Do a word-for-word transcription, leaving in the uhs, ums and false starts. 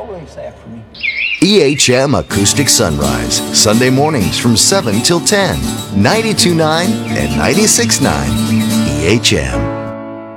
what do you say after me? E H M Acoustic Sunrise, Sunday mornings from seven till ten. ninety-two point nine and ninety-six point nine E H M.